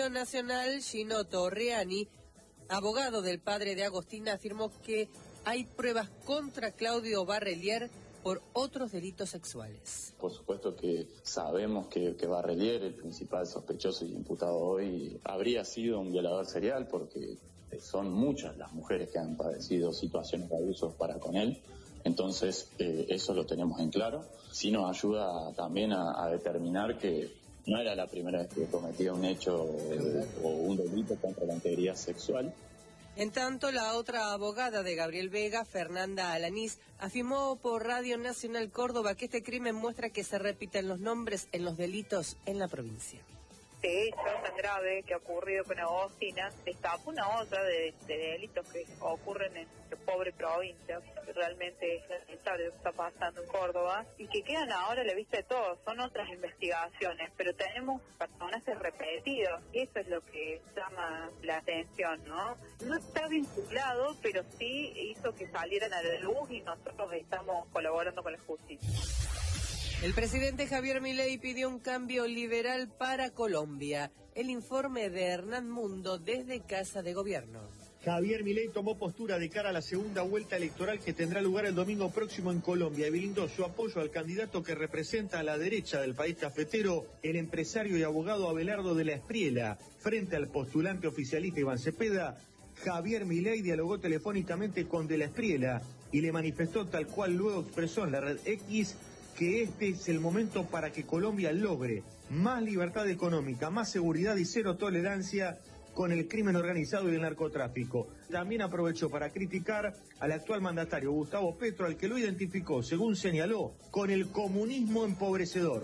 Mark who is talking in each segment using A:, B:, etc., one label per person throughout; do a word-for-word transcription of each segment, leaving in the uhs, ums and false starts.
A: Radio Nacional, Gino Torriani, abogado del padre de Agostina, afirmó que hay pruebas contra Claudio Barrelier por otros delitos sexuales.
B: Por supuesto que sabemos que, que Barrelier, el principal sospechoso y imputado hoy, habría sido un violador serial porque son muchas las mujeres que han padecido situaciones de abusos para con él. Entonces, eh, eso lo tenemos en claro. Sí nos ayuda también a, a determinar que no era la primera vez que cometía un hecho eh, o un delito contra la integridad sexual.
A: En tanto, la otra abogada de Gabriel Vega, Fernanda Alanís, afirmó por Radio Nacional Córdoba que este crimen muestra que se repiten los nombres en los delitos en la provincia.
C: Este hecho tan grave que ha ocurrido con Agostina destapa una otra de, de delitos que ocurren en nuestra pobre provincia, que realmente es lamentable lo que está pasando en Córdoba y que quedan ahora a la vista de todos. Son otras investigaciones, pero tenemos personajes repetidos y eso es lo que llama la atención, ¿no? No está vinculado, pero sí hizo que salieran a la luz y nosotros estamos colaborando con la justicia.
A: El presidente Javier Milei pidió un cambio liberal para Colombia. El informe de Hernán Mundo desde Casa de Gobierno.
D: Javier Milei tomó postura de cara a la segunda vuelta electoral que tendrá lugar el domingo próximo en Colombia y brindó su apoyo al candidato que representa a la derecha del país cafetero, el empresario y abogado Abelardo de la Espriela. Frente al postulante oficialista Iván Cepeda, Javier Milei dialogó telefónicamente con de la Espriela y le manifestó, tal cual luego expresó en la red X, que este es el momento para que Colombia logre más libertad económica, más seguridad y cero tolerancia con el crimen organizado y el narcotráfico. También aprovechó para criticar al actual mandatario Gustavo Petro, al que lo identificó, según señaló, con el comunismo empobrecedor.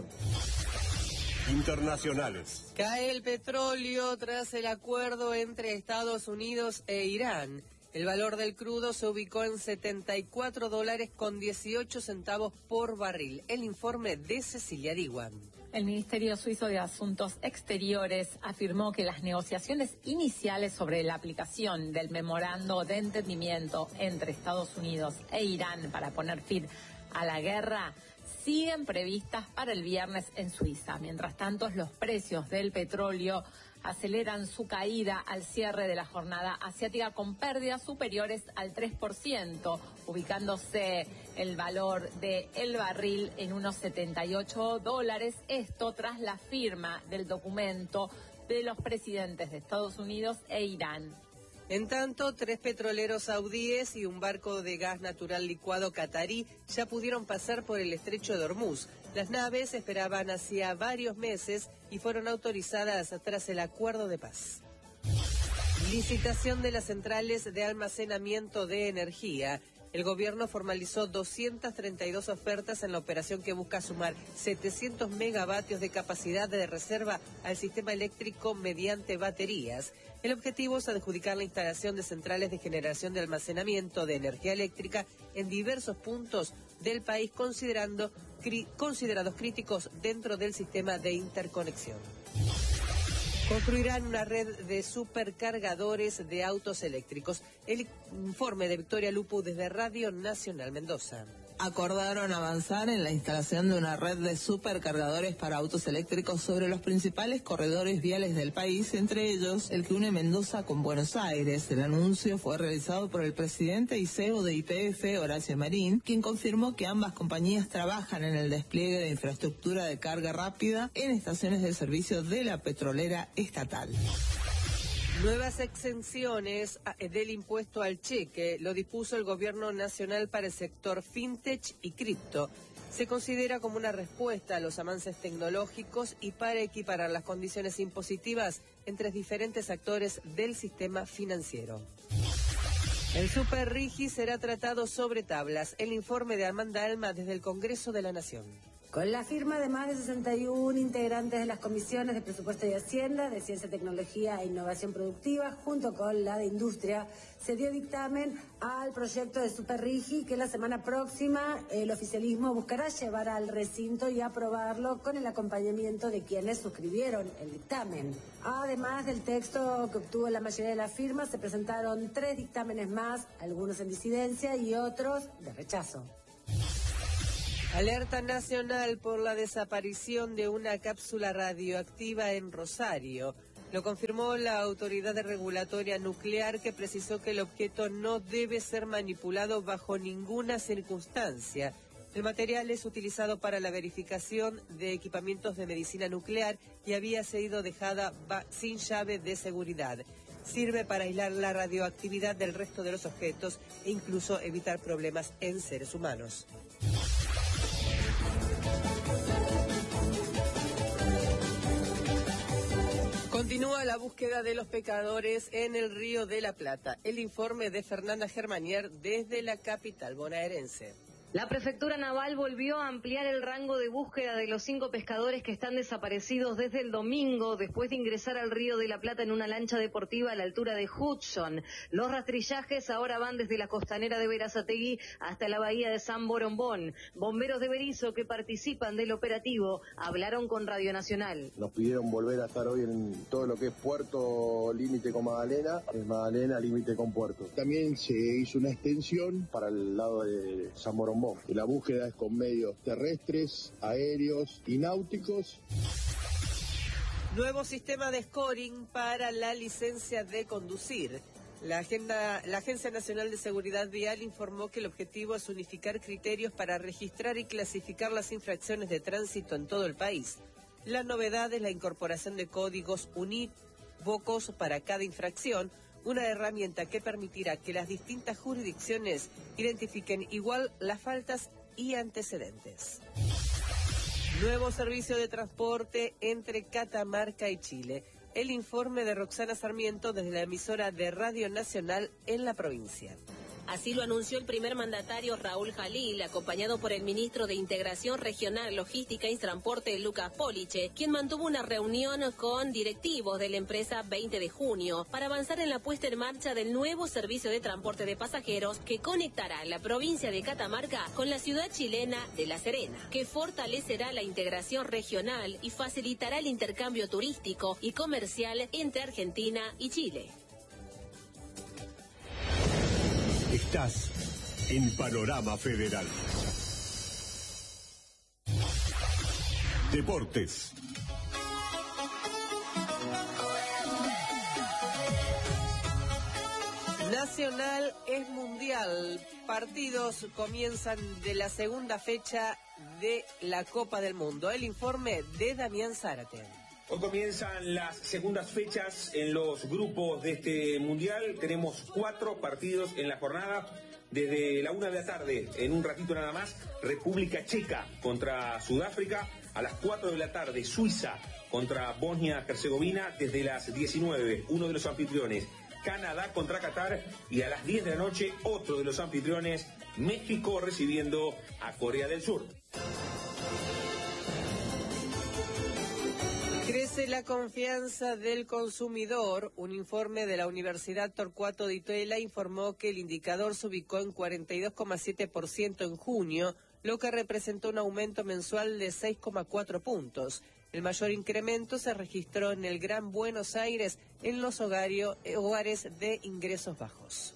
E: Internacionales.
A: Cae el petróleo tras el acuerdo entre Estados Unidos e Irán. El valor del crudo se ubicó en setenta y cuatro dólares con dieciocho centavos por barril. El informe de Cecilia Diwan.
F: El Ministerio Suizo de Asuntos Exteriores afirmó que las negociaciones iniciales sobre la aplicación del memorando de entendimiento entre Estados Unidos e Irán para poner fin a la guerra siguen previstas para el viernes en Suiza. Mientras tanto, los precios del petróleo aceleran su caída al cierre de la jornada asiática con pérdidas superiores al tres por ciento, ubicándose el valor del barril en unos setenta y ocho dólares, esto tras la firma del documento de los presidentes de Estados Unidos e Irán.
A: En tanto, tres petroleros saudíes y un barco de gas natural licuado catarí ya pudieron pasar por el estrecho de Hormuz. Las naves esperaban hacía varios meses y fueron autorizadas tras el acuerdo de paz. Licitación de las centrales de almacenamiento de energía. El gobierno formalizó doscientas treinta y dos ofertas en la operación que busca sumar setecientos megavatios de capacidad de reserva al sistema eléctrico mediante baterías. El objetivo es adjudicar la instalación de centrales de generación de almacenamiento de energía eléctrica en diversos puntos del país, considerando, cri, considerados críticos dentro del sistema de interconexión. Construirán una red de supercargadores de autos eléctricos. El informe de Victoria Lupu desde Radio Nacional Mendoza.
G: Acordaron avanzar en la instalación de una red de supercargadores para autos eléctricos sobre los principales corredores viales del país, entre ellos el que une Mendoza con Buenos Aires. El anuncio fue realizado por el presidente y C E O de Y P F, Horacio Marín, quien confirmó que ambas compañías trabajan en el despliegue de infraestructura de carga rápida en estaciones de servicio de la petrolera estatal.
A: Nuevas exenciones del impuesto al cheque lo dispuso el gobierno nacional para el sector fintech y cripto. Se considera como una respuesta a los avances tecnológicos y para equiparar las condiciones impositivas entre diferentes actores del sistema financiero. El Super Rigi será tratado sobre tablas. El informe de Amanda Alma desde el Congreso de la Nación.
H: Con la firma de más de sesenta y uno integrantes de las comisiones de Presupuesto y Hacienda, de Ciencia, Tecnología e Innovación Productiva, junto con la de Industria, se dio dictamen al proyecto de Super Rigi que la semana próxima el oficialismo buscará llevar al recinto y aprobarlo con el acompañamiento de quienes suscribieron el dictamen. Además del texto que obtuvo la mayoría de las firmas, se presentaron tres dictámenes más, algunos en disidencia y otros de rechazo.
A: Alerta nacional por la desaparición de una cápsula radioactiva en Rosario. Lo confirmó la Autoridad Regulatoria Nuclear, que precisó que el objeto no debe ser manipulado bajo ninguna circunstancia. El material es utilizado para la verificación de equipamientos de medicina nuclear y había sido dejada sin llave de seguridad. Sirve para aislar la radioactividad del resto de los objetos e incluso evitar problemas en seres humanos. Continúa la búsqueda de los pescadores en el Río de la Plata. El informe de Fernanda Germanier desde la capital bonaerense.
E: La Prefectura Naval volvió a ampliar el rango de búsqueda de los cinco pescadores que están desaparecidos desde el domingo, después de ingresar al Río de la Plata en una lancha deportiva a la altura de Hudson. Los rastrillajes ahora van desde la costanera de Berazategui hasta la bahía de San Borombón. Bomberos de Berizo que participan del operativo hablaron con Radio Nacional.
I: Nos pidieron volver a estar hoy en todo lo que es puerto límite con Magdalena, en Magdalena límite con puerto. También se hizo una extensión para el lado de San Borombón. La búsqueda es con medios terrestres, aéreos y náuticos.
A: Nuevo sistema de scoring para la licencia de conducir. La, agenda, la Agencia Nacional de Seguridad Vial informó que el objetivo es unificar criterios para registrar y clasificar las infracciones de tránsito en todo el país. La novedad es la incorporación de códigos unívocos para cada infracción, una herramienta que permitirá que las distintas jurisdicciones identifiquen igual las faltas y antecedentes. Nuevo servicio de transporte entre Catamarca y Chile. El informe de Roxana Sarmiento desde la emisora de Radio Nacional en la provincia.
J: Así lo anunció el primer mandatario Raúl Jalil, acompañado por el ministro de Integración Regional, Logística y Transporte, Lucas Poliche, quien mantuvo una reunión con directivos de la empresa veinte de junio para avanzar en la puesta en marcha del nuevo servicio de transporte de pasajeros que conectará la provincia de Catamarca con la ciudad chilena de La Serena, que fortalecerá la integración regional y facilitará el intercambio turístico y comercial entre Argentina y Chile.
K: Estás en Panorama Federal. Deportes.
A: Nacional es mundial. Partidos comienzan de la segunda fecha de la Copa del Mundo. El informe de Damián Zárate.
L: Hoy comienzan las segundas fechas en los grupos de este mundial. Tenemos cuatro partidos en la jornada. Desde la una de la tarde, en un ratito nada más, República Checa contra Sudáfrica. A las cuatro de la tarde, Suiza contra Bosnia-Herzegovina. Desde las diecinueve, uno de los anfitriones, Canadá contra Qatar. Y a las diez de la noche, otro de los anfitriones, México recibiendo a Corea del Sur.
A: Crece la confianza del consumidor. Un informe de la Universidad Torcuato Di Tella informó que el indicador se ubicó en cuarenta y dos coma siete por ciento en junio, lo que representó un aumento mensual de seis coma cuatro puntos. El mayor incremento se registró en el Gran Buenos Aires, en los hogario, hogares de ingresos bajos.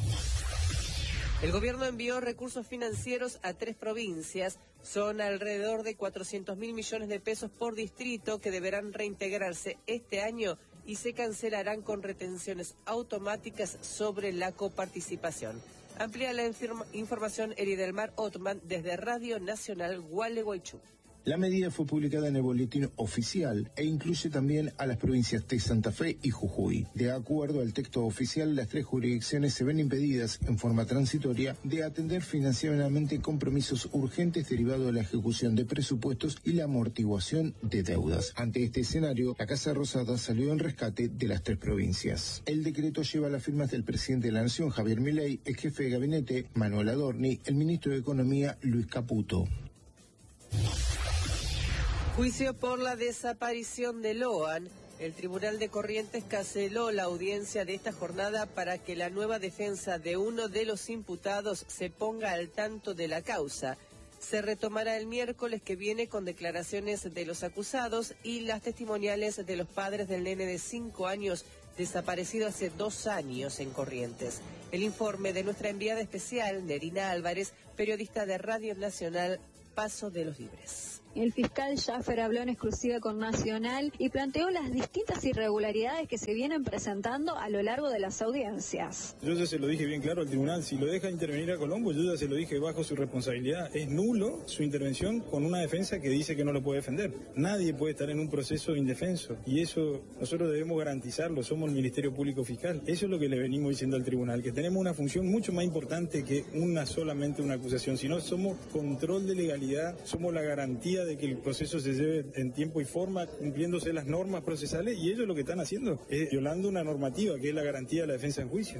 A: El gobierno envió recursos financieros a tres provincias. Son alrededor de cuatrocientos mil millones de pesos por distrito que deberán reintegrarse este año y se cancelarán con retenciones automáticas sobre la coparticipación. Amplía la información Eridelmar Otman desde Radio Nacional Gualeguaychú.
M: La medida fue publicada en el boletín oficial e incluye también a las provincias de Santa Fe y Jujuy. De acuerdo al texto oficial, las tres jurisdicciones se ven impedidas en forma transitoria de atender financieramente compromisos urgentes derivados de la ejecución de presupuestos y la amortiguación de deudas. Ante este escenario, la Casa Rosada salió en rescate de las tres provincias. El decreto lleva las firmas del presidente de la Nación, Javier Milei, el jefe de gabinete, Manuel Adorni, el ministro de Economía, Luis Caputo.
A: Juicio por la desaparición de Loan. El Tribunal de Corrientes canceló la audiencia de esta jornada para que la nueva defensa de uno de los imputados se ponga al tanto de la causa. Se retomará el miércoles que viene con declaraciones de los acusados y las testimoniales de los padres del nene de cinco años desaparecido hace dos años en Corrientes. El informe de nuestra enviada especial, Nerina Álvarez, periodista de Radio Nacional Paso de los Libres.
N: El fiscal Jaffer habló en exclusiva con Nacional y planteó las distintas irregularidades que se vienen presentando a lo largo de las audiencias.
O: Yo ya se lo dije bien claro al tribunal, si lo deja intervenir a Colombo, yo ya se lo dije bajo su responsabilidad. Es nulo su intervención con una defensa que dice que no lo puede defender. Nadie puede estar en un proceso indefenso y eso nosotros debemos garantizarlo, somos el Ministerio Público Fiscal. Eso es lo que le venimos diciendo al tribunal, que tenemos una función mucho más importante que una solamente una acusación, sino somos control de legalidad, somos la garantía de que el proceso se lleve en tiempo y forma, cumpliéndose las normas procesales, y ellos lo que están haciendo es violando una normativa que es la garantía de la defensa en juicio.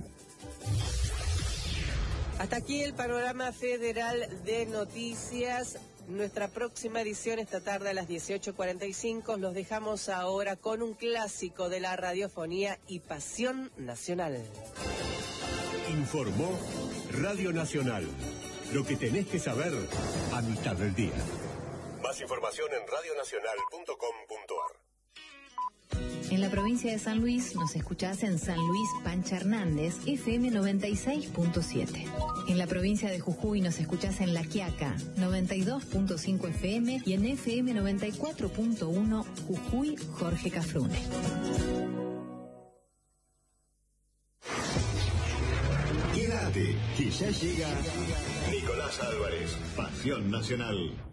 A: Hasta aquí el panorama federal de noticias. Nuestra próxima edición esta tarde a las dieciocho cuarenta y cinco. Los dejamos ahora con un clásico de la radiofonía y pasión nacional.
K: Informó Radio Nacional. Lo que tenés que saber a mitad del día. Más información en radio nacional punto com punto ar.
P: En la provincia de San Luis nos escuchás en San Luis Pancha Hernández, F M noventa y seis punto siete. En la provincia de Jujuy nos escuchás en La Quiaca, noventa y dos punto cinco F M y en F M noventa y cuatro punto uno Jujuy Jorge Cafrune.
K: Quédate, que ya llega Nicolás Álvarez, Pasión Nacional.